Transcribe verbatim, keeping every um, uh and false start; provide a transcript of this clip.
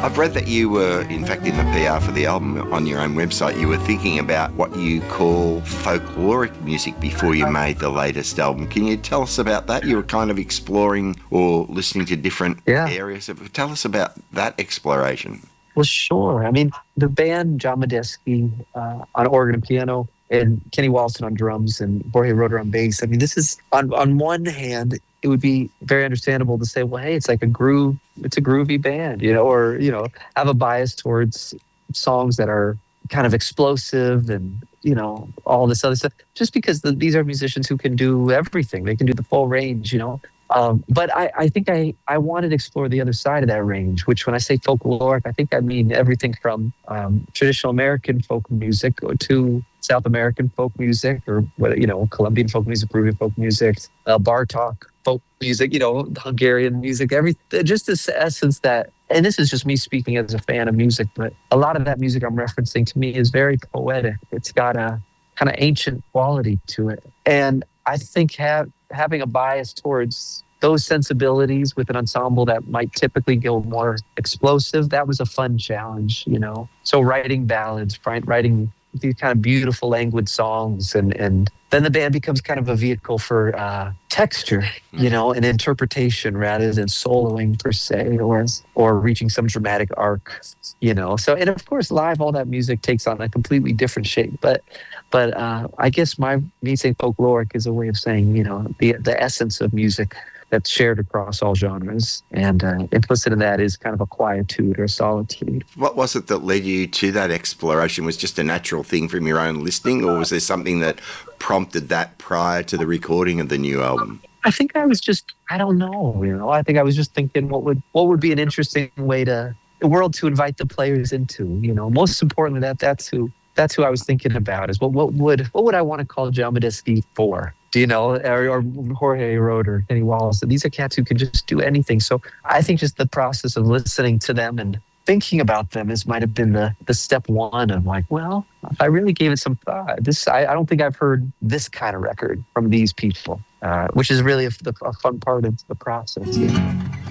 I've read that you were, in fact, in the P R for the album on your own website, you were thinking about what you call folkloric music before you made the latest album. Can you tell us about that? You were kind of exploring or listening to different yeah. areas. Tell us about that exploration. Well, sure. I mean, the band, John Medeski uh, on organ and piano, and Kenny Walston on drums, and Jorge Roeder on bass. I mean, this is, on, on one hand, it would be very understandable to say, well, hey, it's like a groove, it's a groovy band, you know, or, you know, have a bias towards songs that are kind of explosive and, you know, all this other stuff, just because the, these are musicians who can do everything. They can do the full range, you know. Um, but I, I think I, I wanted to explore the other side of that range, which when I say folkloric, I think I mean everything from um, traditional American folk music to South American folk music, or, you know, Colombian folk music, Peruvian folk music, uh, Bartok folk music, you know, Hungarian music, everything, just this essence that, and this is just me speaking as a fan of music, but a lot of that music I'm referencing to me is very poetic. It's got a kind of ancient quality to it. And I think have, having a bias towards those sensibilities with an ensemble that might typically go more explosive, that was a fun challenge, you know. So writing ballads, writing these kind of beautiful languid songs, and, and then the band becomes kind of a vehicle for uh, texture, you know, and interpretation rather than soloing per se, or or reaching some dramatic arc, you know. So, and of course, live, all that music takes on a completely different shape. But, but uh, I guess my me saying folkloric is a way of saying, you know, the the essence of music that's shared across all genres. And uh, implicit in that is kind of a quietude or solitude. What was it that led you to that exploration? Was it just a natural thing from your own listening, or was there something that prompted that prior to the recording of the new album? I think I was just, I don't know, you know, I think I was just thinking what would what would be an interesting way to, a world to invite the players into, you know. Most importantly, that that's who that's who I was thinking about, is what what would what would I want to call John Medeski for? Do you know, or, or Jorge Roeder, Kenny Wallace? These are cats who can just do anything. So I think just the process of listening to them and thinking about them is might have been the, the step one of like, well, if I really gave it some thought, this I, I don't think I've heard this kind of record from these people, uh, which is really a, a fun part of the process. Yeah.